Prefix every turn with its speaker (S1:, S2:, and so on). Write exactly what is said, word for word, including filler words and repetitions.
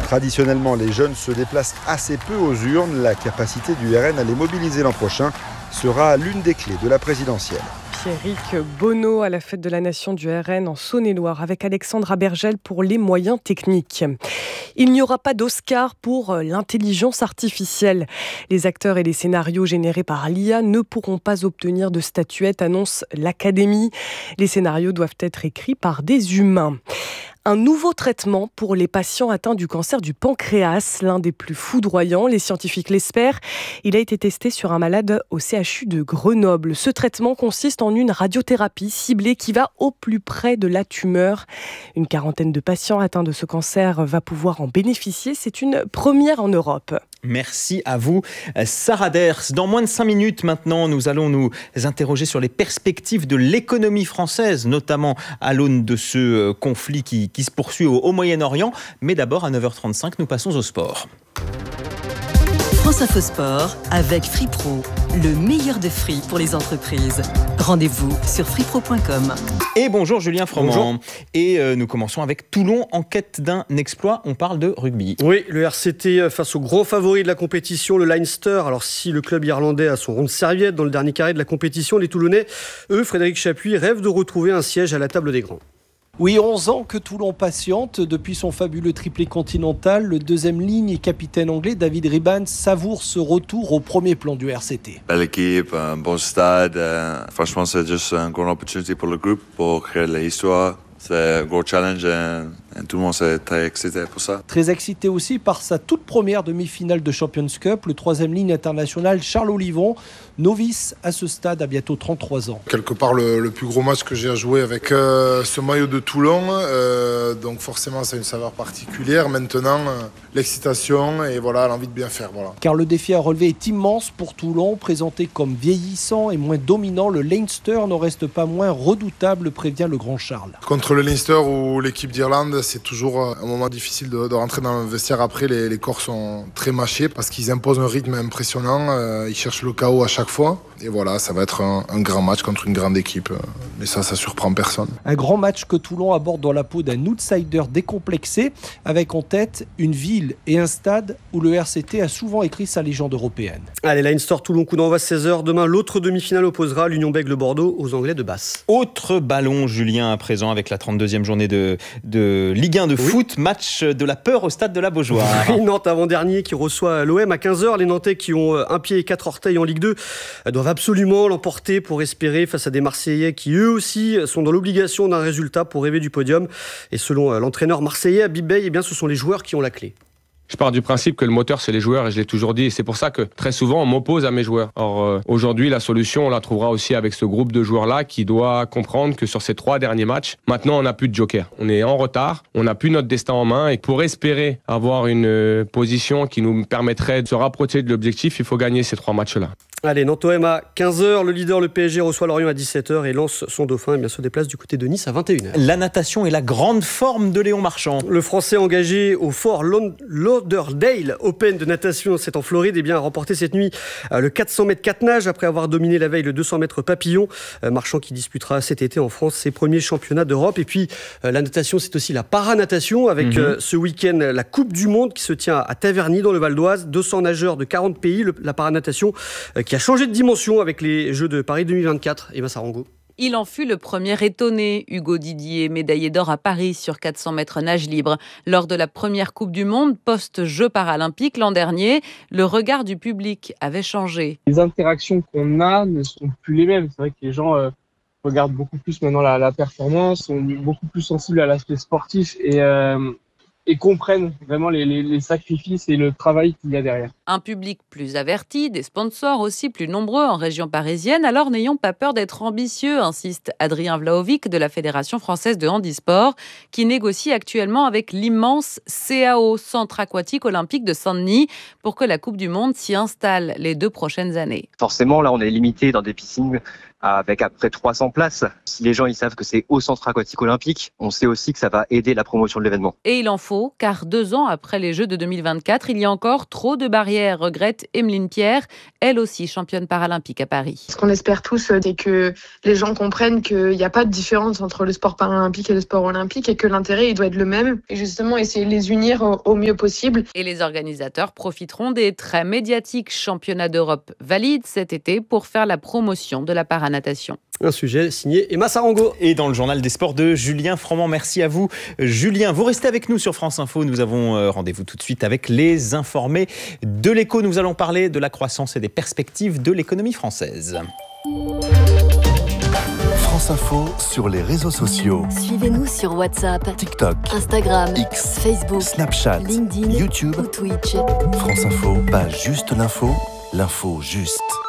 S1: Traditionnellement, les jeunes se déplacent assez peu aux urnes. La capacité du R N à les mobiliser l'an prochain sera l'une des clés de la présidentielle.
S2: Pierrick Bonneau à la fête de la Nation du R N en Saône-et-Loire avec Alexandra Bergel pour les moyens techniques. Il n'y aura pas d'Oscar pour l'intelligence artificielle. Les acteurs et les scénarios générés par l'I A ne pourront pas obtenir de statuette, annonce l'Académie. Les scénarios doivent être écrits par des humains. Un nouveau traitement pour les patients atteints du cancer du pancréas, l'un des plus foudroyants, les scientifiques l'espèrent. Il a été testé sur un malade au C H U de Grenoble. Ce traitement consiste en une radiothérapie ciblée qui va au plus près de la tumeur. Une quarantaine de patients atteints de ce cancer va pouvoir en bénéficier. C'est une première en Europe.
S3: Merci à vous, Sarah Ders. Dans moins de cinq minutes maintenant, nous allons nous interroger sur les perspectives de l'économie française, notamment à l'aune de ce conflit qui, qui se poursuit au, au Moyen-Orient. Mais d'abord, à neuf heures trente-cinq, nous passons au sport.
S4: France Info Sport avec FreePro, le meilleur de free pour les entreprises. Rendez-vous sur freepro point com.
S3: Et bonjour Julien Froment.
S5: Bonjour.
S3: Et euh, nous commençons avec Toulon en quête d'un exploit. On parle de rugby.
S5: Oui, le R C T face au grand favori de la compétition, le Leinster. Alors si le club irlandais a son rond de serviette dans le dernier carré de la compétition, les Toulonnais, eux, Frédéric Chapuis, rêvent de retrouver un siège à la table des grands.
S6: Oui, onze ans que Toulon patiente. Depuis son fabuleux triplé continental, le deuxième ligne et capitaine anglais David Riban savoure ce retour au premier plan du R C T.
S7: Belle équipe, un bon stade. Euh, franchement, c'est juste une grande opportunité pour le groupe pour créer l'histoire. C'est un gros challenge et, et tout le monde est très excité pour ça.
S6: Très excité aussi par sa toute première demi-finale de Champions Cup, le troisième ligne international Charles Olivon, novice à ce stade à bientôt trente-trois ans.
S8: Quelque part le, le plus gros match que j'ai à jouer avec euh, ce maillot de Toulon, euh, donc forcément ça a une saveur particulière. Maintenant, euh, l'excitation et voilà, l'envie de bien faire. Voilà.
S6: Car le défi à relever est immense pour Toulon, présenté comme vieillissant et moins dominant, le Leinster n'en reste pas moins redoutable, prévient le grand Charles.
S8: Contre le Leinster ou l'équipe d'Irlande, c'est toujours un moment difficile de, de rentrer dans le vestiaire. Après, les, les corps sont très mâchés parce qu'ils imposent un rythme impressionnant. Euh, ils cherchent le chaos à chaque fois. Et voilà, ça va être un, un grand match contre une grande équipe. Mais ça, ça surprend personne.
S6: Un grand match que Toulon aborde dans la peau d'un outsider décomplexé, avec en tête une ville et un stade où le R C T a souvent écrit sa légende européenne.
S5: Allez, Leinster Toulon, coup d'envoi seize heures. Demain, l'autre demi-finale opposera l'Union Bègles Bordeaux aux Anglais de Basse.
S3: Autre ballon, Julien, à présent, avec la trente-deuxième journée de, de Ligue un de oui. foot. Match de la peur au stade de la Beaujoire.
S5: Nantes avant-dernier qui reçoit l'O M à quinze heures. Les Nantais qui ont un pied et quatre orteils en Ligue deux doivent absolument l'emporter pour espérer face à des Marseillais qui eux aussi sont dans l'obligation d'un résultat pour rêver du podium. Et selon l'entraîneur marseillais Habib Beye, eh bien, ce sont les joueurs qui ont la clé.
S9: Je pars du principe que le moteur, c'est les joueurs et je l'ai toujours dit. Et c'est pour ça que très souvent, on m'oppose à mes joueurs. Or, euh, aujourd'hui, la solution, on la trouvera aussi avec ce groupe de joueurs-là qui doit comprendre que sur ces trois derniers matchs, maintenant, on n'a plus de joker. On est en retard, on n'a plus notre destin en main. Et pour espérer avoir une euh, position qui nous permettrait de se rapprocher de l'objectif, il faut gagner ces trois matchs-là.
S5: Allez, Nantes-O M à quinze heures. Le leader, le P S G, reçoit Lorient à dix-sept heures et lance son dauphin et bien se déplace du côté de Nice à vingt et une heures.
S3: La natation est la grande forme de Léon Marchand.
S5: Le Français engagé au Fort Lauderdale Open de natation, c'est en Floride, et bien a remporté cette nuit le quatre cents mètres quatre nages après avoir dominé la veille le deux cents mètres papillon. Marchand qui disputera cet été en France ses premiers championnats d'Europe. Et puis la natation, c'est aussi la paranatation avec mmh. ce week-end la Coupe du Monde qui se tient à Taverny dans le Val d'Oise. deux cents nageurs de quarante pays. Le, la paranatation qui a changé de dimension avec les Jeux de Paris deux mille vingt-quatre. Et ben ça rend go.
S10: Il en fut le premier étonné. Hugo Didier, médaillé d'or à Paris sur quatre cents mètres nage libre. Lors de la première Coupe du Monde, post-Jeux paralympiques l'an dernier, le regard du public avait changé.
S11: Les interactions qu'on a ne sont plus les mêmes. C'est vrai que les gens euh, regardent beaucoup plus maintenant la, la performance, sont beaucoup plus sensibles à l'aspect sportif et... Euh et comprennent vraiment les, les, les sacrifices et le travail qu'il y a derrière.
S10: Un public plus averti, des sponsors aussi plus nombreux en région parisienne, alors n'ayons pas peur d'être ambitieux, insiste Adrien Vlahovic de la Fédération française de handisport, qui négocie actuellement avec l'immense C A O, Centre aquatique olympique de Saint-Denis, pour que la Coupe du Monde s'y installe les deux prochaines années.
S12: Forcément, là, on est limité dans des piscines avec à peu près trois cents places. Si les gens ils savent que c'est au centre aquatique olympique, on sait aussi que ça va aider la promotion de l'événement.
S10: Et il en faut, car deux ans après les Jeux de deux mille vingt-quatre, il y a encore trop de barrières, regrette Emeline Pierre, elle aussi championne paralympique à Paris.
S13: Ce qu'on espère tous, c'est que les gens comprennent qu'il n'y a pas de différence entre le sport paralympique et le sport olympique et que l'intérêt il doit être le même. Et justement, essayer de les unir au, au mieux possible.
S10: Et les organisateurs profiteront des très médiatiques championnats d'Europe valides cet été pour faire la promotion de la paranatation.
S5: Un sujet signé Emma Sarango.
S3: Et dans le journal des sports de Julien Froment. Merci à vous, Julien. Vous restez avec nous sur France Info. Nous avons rendez-vous tout de suite avec les informés de l'écho. Nous allons parler de la croissance et des perspectives de l'économie française.
S14: France Info sur les réseaux sociaux.
S4: Suivez-nous sur WhatsApp,
S14: TikTok,
S4: Instagram,
S14: X,
S4: Facebook,
S14: Snapchat,
S4: LinkedIn,
S14: YouTube
S4: ou Twitch.
S14: France Info, pas juste l'info, l'info juste.